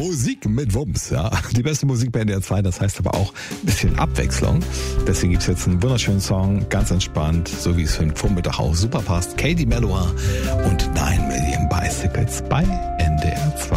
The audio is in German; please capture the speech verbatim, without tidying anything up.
Musik mit Wumms, ja. Die beste Musik bei N D R zwei, das heißt aber auch ein bisschen Abwechslung. Deswegen gibt's jetzt einen wunderschönen Song, ganz entspannt, so wie es für den Vormittag auch super passt. Katie Melua und nine Million Bicycles bei N D R zwei.